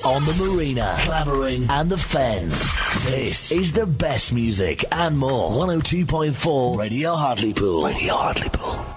on the Marina, Clavering and the Fens. This is the best music and more. 102.4 Radio Hartlepool. Radio Hartlepool.